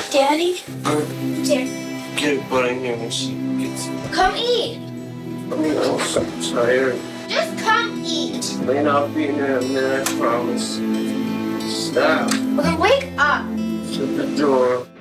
Daddy? Here. Get a butt in here when she gets it. Come eat. I'm so tired. Just come eat. Lane, I'll be in there in a minute, I promise. Stop. Well, then wake up. Shut the door.